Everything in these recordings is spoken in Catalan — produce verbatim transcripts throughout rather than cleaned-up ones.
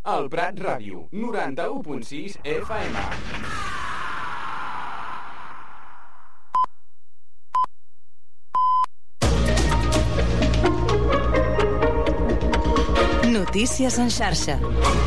El Prat Ràdio, noranta-u punt sis F M. Notícies en xarxa.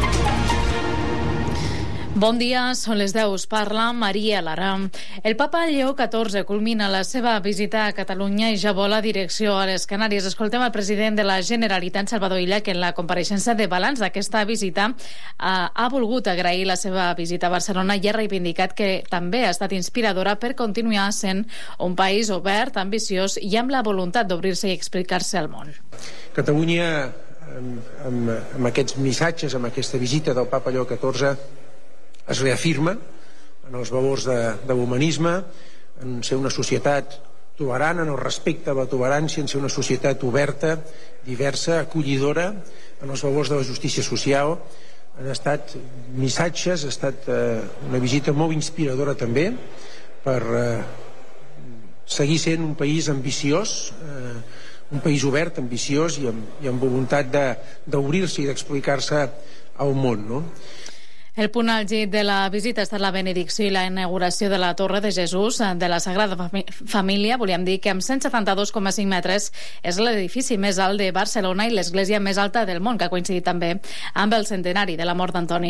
Bon dia, són les deu. Us parla Maria Lara. El papa Lleó catorze culmina la seva visita a Catalunya i ja vola direcció a les Canàries. Escoltem el president de la Generalitat, Salvador Illa, que en la compareixença de balanç d'aquesta visita ha, ha volgut agrair la seva visita a Barcelona i ha reivindicat que també ha estat inspiradora per continuar sent un país obert, ambiciós i amb la voluntat d'obrir-se i explicar-se al món. Catalunya, amb, amb, amb aquests missatges, amb aquesta visita del papa Lleó catorze, es reafirma en els valors de, de l'humanisme, en ser una societat tolerant, en el respecte a la tolerància, en ser una societat oberta, diversa, acollidora, en els valors de la justícia social. Han estat missatges, ha estat eh, una visita molt inspiradora també per eh, seguir sent un país ambiciós, eh, un país obert, ambiciós i amb, i amb voluntat d'obrir-se i d'explicar-se al món, no? El punt àlgid de la visita ha estat la benedicció i la inauguració de la Torre de Jesús de la Sagrada Família. Volíem dir que amb cent setanta-dos coma cinc metres és l'edifici més alt de Barcelona i l'església més alta del món, que ha coincidit també amb el centenari de la mort d'Antoni